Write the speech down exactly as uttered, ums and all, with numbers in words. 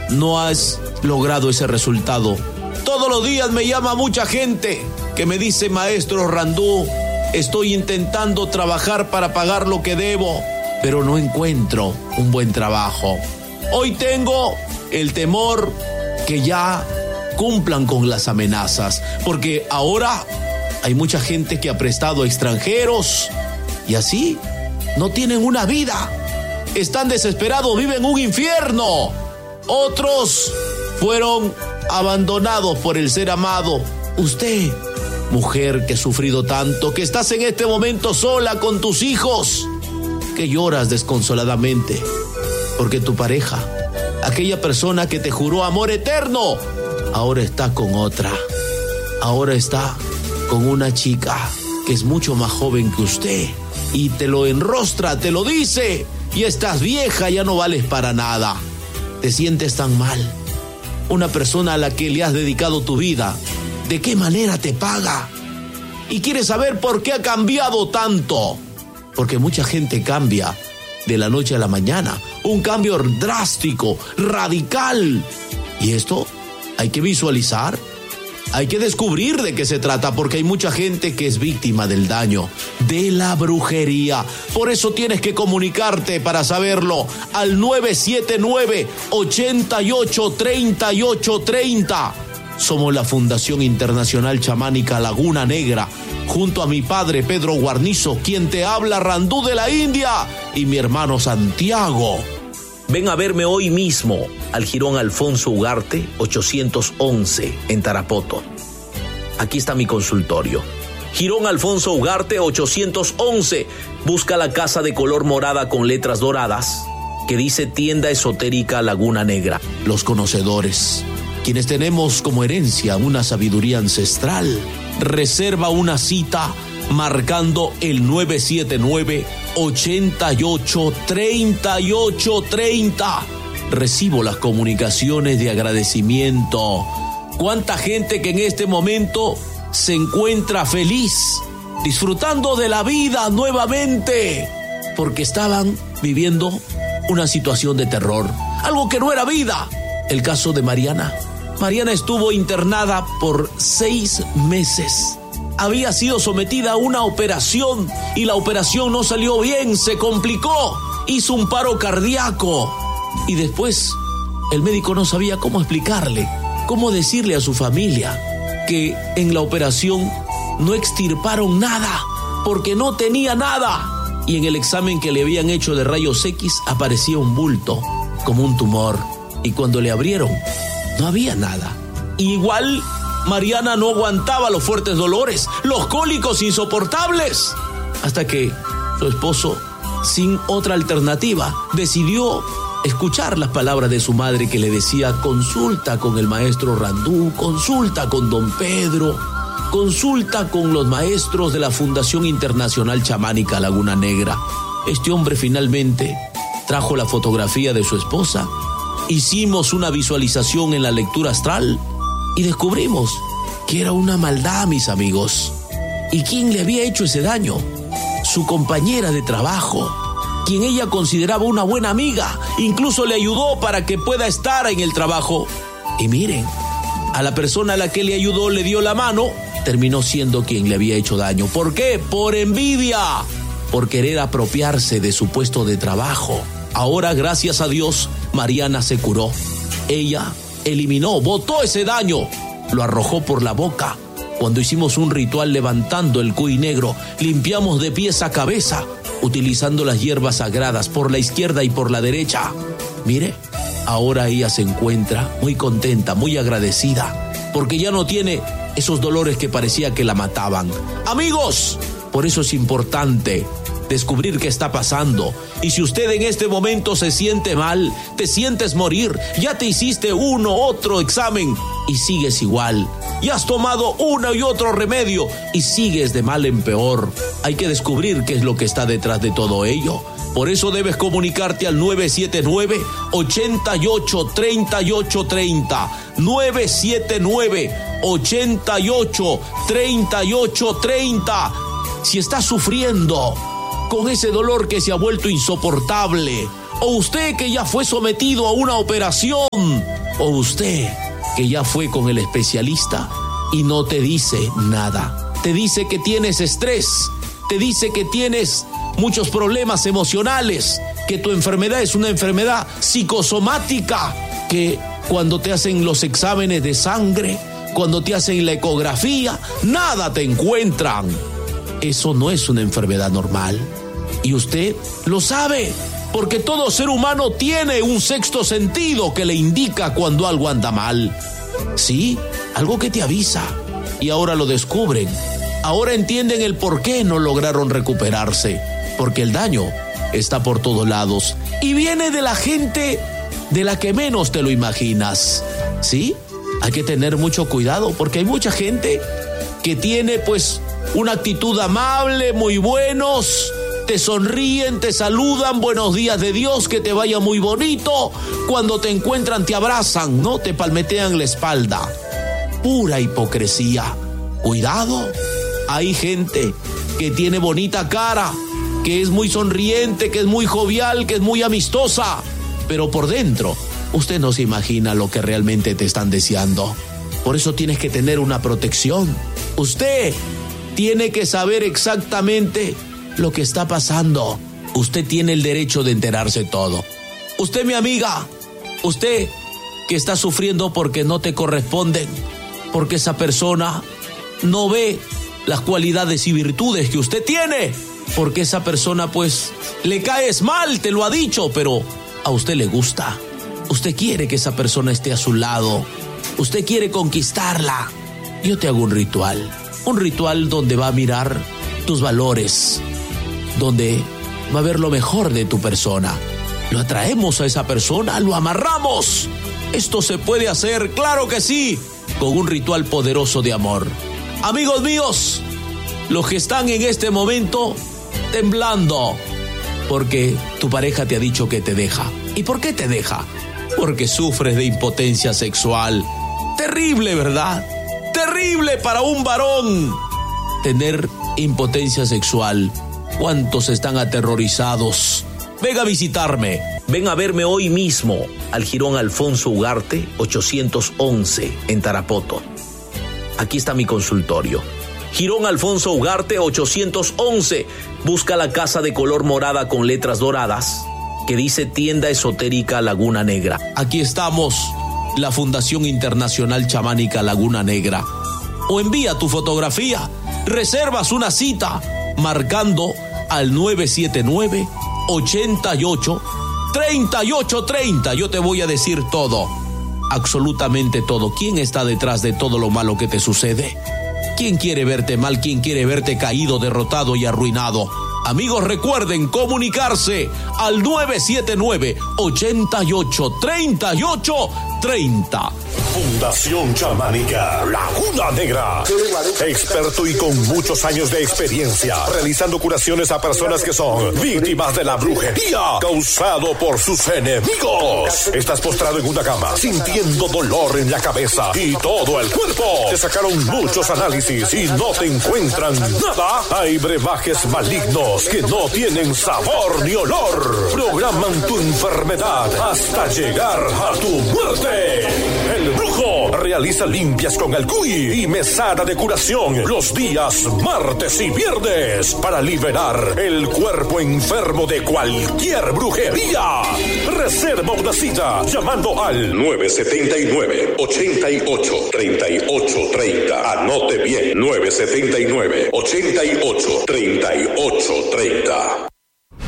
no has logrado ese resultado. Todos los días me llama mucha gente que me dice: maestro Randú, estoy intentando trabajar para pagar lo que debo, pero no encuentro un buen trabajo. Hoy tengo el temor que ya cumplan con las amenazas, porque ahora hay mucha gente que ha prestado a extranjeros y así no tienen una vida. Están desesperados, viven un infierno. Otros fueron abandonados por el ser amado. Usted, mujer que ha sufrido tanto, que estás en este momento sola con tus hijos, que lloras desconsoladamente porque tu pareja, aquella persona que te juró amor eterno, ahora está con otra. Ahora está con una chica que es mucho más joven que usted y te lo enrostra, te lo dice: y estás vieja, ya no vales para nada. Te sientes tan mal. Una persona a la que le has dedicado tu vida, ¿de qué manera te paga? Y quieres saber por qué ha cambiado tanto. Porque mucha gente cambia de la noche a la mañana. Un cambio drástico, radical. Y esto hay que visualizar. Hay que descubrir de qué se trata, porque hay mucha gente que es víctima del daño, de la brujería. Por eso tienes que comunicarte para saberlo al nueve siete nueve, ocho ocho, tres ocho tres cero. Somos la Fundación Internacional Chamánica Laguna Negra, junto a mi padre Pedro Guarnizo, quien te habla, Randú de la India, y mi hermano Santiago. Ven a verme hoy mismo al Jirón Alfonso Ugarte ochocientos once en Tarapoto. Aquí está mi consultorio. Jirón Alfonso Ugarte ochocientos once. Busca la casa de color morada con letras doradas que dice Tienda Esotérica Laguna Negra. Los conocedores, quienes tenemos como herencia una sabiduría ancestral, reserva una cita marcando el nueve siete nueve, ocho ocho, tres ocho tres cero. Recibo las comunicaciones de agradecimiento. Cuánta gente que en este momento se encuentra feliz, disfrutando de la vida nuevamente, porque estaban viviendo una situación de terror, algo que no era vida. El caso de Mariana. Mariana estuvo internada por seis meses. Había sido sometida a una operación y la operación no salió bien, se complicó, hizo un paro cardíaco y después el médico no sabía cómo explicarle, cómo decirle a su familia que en la operación no extirparon nada porque no tenía nada, y en el examen que le habían hecho de rayos X aparecía un bulto como un tumor, y cuando le abrieron no había nada. Igual Mariana no aguantaba los fuertes dolores, los cólicos insoportables, hasta que su esposo, sin otra alternativa, decidió escuchar las palabras de su madre, que le decía: consulta con el maestro Randú, consulta con don Pedro, consulta con los maestros de la Fundación Internacional Chamánica Laguna Negra. Este hombre finalmente trajo la fotografía de su esposa, hicimos una visualización en la lectura astral y descubrimos que era una maldad, mis amigos. ¿Y quién le había hecho ese daño? Su compañera de trabajo, quien ella consideraba una buena amiga, incluso le ayudó para que pueda estar en el trabajo. Y miren, a la persona a la que le ayudó, le dio la mano, terminó siendo quien le había hecho daño. ¿Por qué? Por envidia, por querer apropiarse de su puesto de trabajo. Ahora, gracias a Dios, Mariana se curó. Ella eliminó, botó ese daño, lo arrojó por la boca. Cuando hicimos un ritual levantando el cuy negro, limpiamos de pies a cabeza, utilizando las hierbas sagradas por la izquierda y por la derecha. Mire, ahora ella se encuentra muy contenta, muy agradecida, porque ya no tiene esos dolores que parecía que la mataban. Amigos, por eso es importante descubrir qué está pasando. Y si usted en este momento se siente mal, te sientes morir, ya te hiciste uno, otro examen y sigues igual, ya has tomado uno y otro remedio y sigues de mal en peor, hay que descubrir qué es lo que está detrás de todo ello. Por eso debes comunicarte al nueve siete nueve, ocho ocho, tres ocho tres cero, nueve siete nueve, ocho ocho, tres ocho tres cero. Si estás sufriendo con ese dolor que se ha vuelto insoportable, o usted que ya fue sometido a una operación, O usted que ya fue con el especialista y no te dice nada. Te dice que tienes estrés, te dice que tienes muchos problemas emocionales, que tu enfermedad es una enfermedad psicosomática, que cuando te hacen los exámenes de sangre, cuando te hacen la ecografía, nada te encuentran. Eso no es una enfermedad normal. Y usted lo sabe, porque todo ser humano tiene un sexto sentido que le indica cuando algo anda mal. Sí, algo que te avisa. Y ahora lo descubren. Ahora entienden el por qué no lograron recuperarse. Porque el daño está por todos lados. Y viene de la gente de la que menos te lo imaginas. ¿Sí? Hay que tener mucho cuidado porque hay mucha gente que tiene pues una actitud amable, muy buenos, te sonríen, te saludan, buenos días de Dios, que te vaya muy bonito. Cuando te encuentran te abrazan, ¿no? Te palmetean la espalda. Pura hipocresía. Cuidado, hay gente que tiene bonita cara, que es muy sonriente, que es muy jovial, que es muy amistosa, pero por dentro usted no se imagina lo que realmente te están deseando. Por eso tienes que tener una protección. Usted tiene que saber exactamente lo que está pasando. Usted tiene el derecho de enterarse todo. Usted, mi amiga, usted que está sufriendo porque no te corresponden, porque esa persona no ve las cualidades y virtudes que usted tiene, porque esa persona pues le caes mal, te lo ha dicho, pero a usted le gusta. Usted quiere que esa persona esté a su lado. Usted quiere conquistarla. Yo te hago un ritual. Un ritual donde va a mirar tus valores, donde va a ver lo mejor de tu persona. Lo atraemos a esa persona, lo amarramos. Esto se puede hacer, claro que sí, con un ritual poderoso de amor. Amigos míos, los que están en este momento temblando, porque tu pareja te ha dicho que te deja. ¿Y por qué te deja? Porque sufres de impotencia sexual. Terrible, ¿verdad? Terrible para un varón tener impotencia sexual. ¿Cuántos están aterrorizados? Ven a visitarme. Ven a verme hoy mismo al Jirón Alfonso Ugarte, ochocientos once, en Tarapoto. Aquí está mi consultorio. Jirón Alfonso Ugarte, ochocientos once. Busca la casa de color morada con letras doradas que dice Tienda Esotérica Laguna Negra. Aquí estamos, la Fundación Internacional Chamánica Laguna Negra. O envía tu fotografía, reservas una cita marcando al nueve siete nueve, ochenta y ocho, treinta y ocho treinta. Yo te voy a decir todo, absolutamente todo. ¿Quién está detrás de todo lo malo que te sucede? ¿Quién quiere verte mal? ¿Quién quiere verte caído, derrotado y arruinado? Amigos, recuerden comunicarse al nueve siete nueve, ochenta y ocho, treinta y ocho treinta. Fundación Chamánica Laguna Negra. Experto y con muchos años de experiencia, realizando curaciones a personas que son víctimas de la brujería causado por sus enemigos. Estás postrado en una cama, sintiendo dolor en la cabeza y todo el cuerpo. Te sacaron muchos análisis y no te encuentran nada. Hay brebajes malignos que no tienen sabor ni olor. Programan tu enfermedad hasta llegar a tu muerte. El Brujo realiza limpias con el cuy y mesada de curación los días martes y viernes para liberar el cuerpo enfermo de cualquier brujería. Reserva una cita llamando al nueve siete nueve, ochenta y ocho, treinta y ocho treinta. Anote bien, nueve siete nueve, ochenta y ocho, treinta y ocho treinta.